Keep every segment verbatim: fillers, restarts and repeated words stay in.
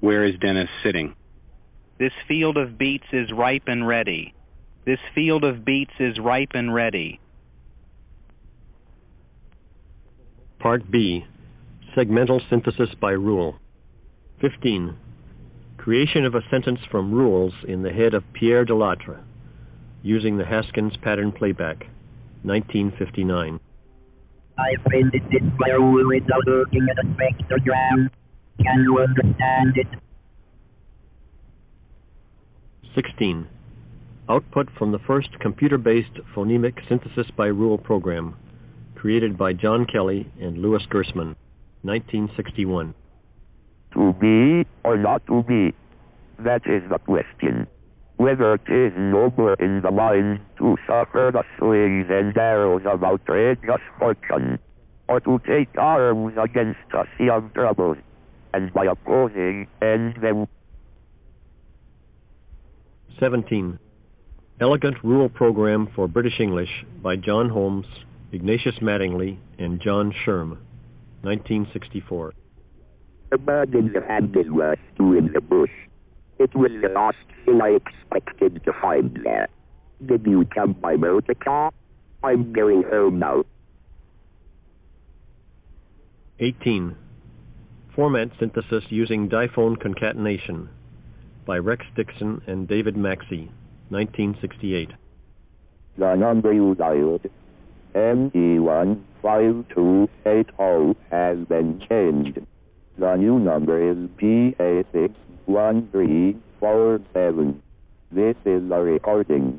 Where is Dennis sitting? This field of beets is ripe and ready. This field of beets is ripe and ready. Part B, segmental synthesis by rule. fifteen. Creation of a sentence from rules in the head of Pierre Delattre, using the Haskins pattern playback, nineteen fifty-nine. I printed this by rule without looking at a spectrogram. Can you understand it? sixteen. Output from the first computer-based phonemic synthesis by rule program, created by John Kelly and Louis Gersman, nineteen sixty-one. To be or not to be, that is the question. Whether it is nobler in the mind to suffer the slings and arrows of outrageous fortune, or to take arms against us young troubles, and by opposing end them. seventeen. Elegant Rule Program for British English by John Holmes, Ignatius Mattingly, and John Sherm, nineteen sixty-four. A bird in the hand is worth two in the bush. It was the last thing I expected to find there. Did you come by motor car? I'm going home now. eighteen. Format synthesis using diphone concatenation by Rex Dixon and David Maxey, nineteen sixty-eight. The number you dialed, M E one five two eight zero, has been changed. The new number is P A six one three four seven. This is a recording.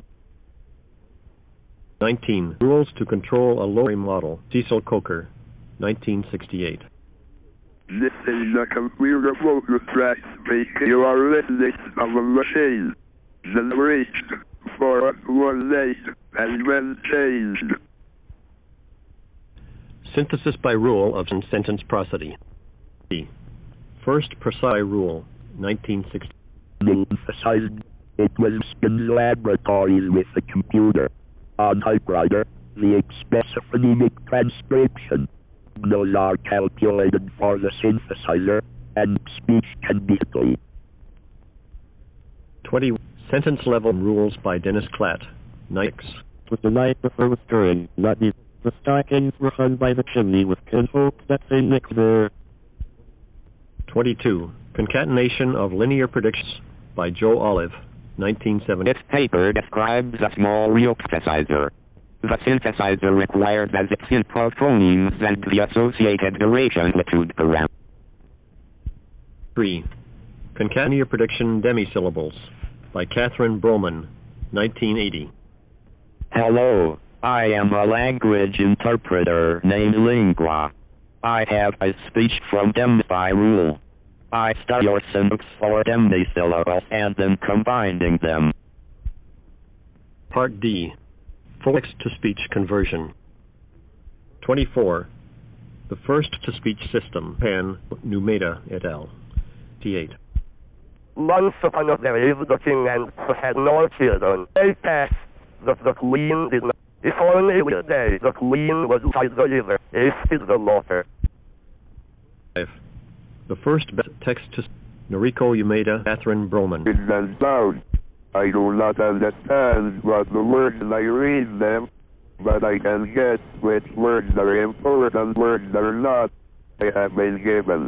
nineteen. Rules to control a low model, Cecil Coker, nineteen sixty-eight. This is the computer focus track speaking. You are listening to a machine. The reached for one day has been changed. Synthesis by rule of sentence prosody. First precise rule, nineteen sixty. Emphasized it was in laboratories with a computer, on typewriter, the express phonemic transcription. Those are calculated for the synthesizer, and speech can be clear. twenty. Sentence level rules by Dennis Klatt, Nikes. With the night before was stirring, not the, the stockings were hung by the chimney with good hope that they nick there. twenty-two. Concatenation of linear predictions by Joe Olive, nineteen seventy. This paper describes a small real synthesizer. The synthesizer requires as its input phonemes and the associated duration amplitude parameters. three. Concatenate prediction demisyllables by Catherine Broman, nineteen eighty. Hello, I am a language interpreter named Lingua. I have a speech from Dem by rule. I start your sentence for demisyllables and then combining them. Part D. Text-to-speech conversion. twenty-four. The first to-speech system, Pan, Numeda et al. T eight. Once upon a there lived a king and who had no children. They passed that the queen did not. If only one day the queen was by the river, if is the water. five. The first text to Noriko Umeda, Catherine Broman. It is loud. I do not understand what the words I read them, but I can guess which words are important, words are not. I have been given.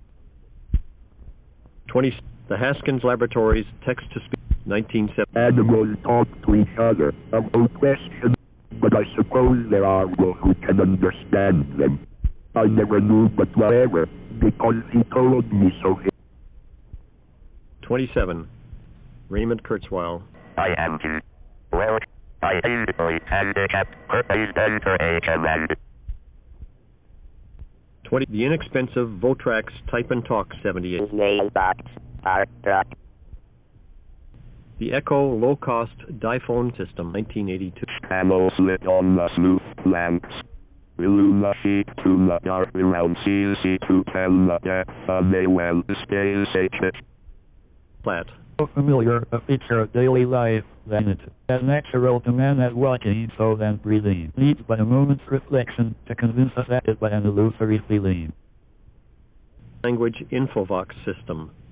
twenty. The Haskins Laboratories text-to-speech, nineteen seventy. Animals talk to each other about questions, but I suppose there are people who can understand them. I never knew but whatever, because he told me so. twenty-seven. Raymond Kurzweil. I am too. Well, I easily handicapped purpose enter a command. twenty. The inexpensive Votrax Type and Talk seventy-eight. The Echo low-cost diphone system nineteen eighty-two. Camels lit on the smooth lamps. Illuma sheet to the dark around C C to tell the depth of they well stay safe. Flat. So familiar a feature of daily life than it as natural to man as walking so than breathing. Needs but a moment's reflection to convince us that it but an illusory feeling. Language Infovox system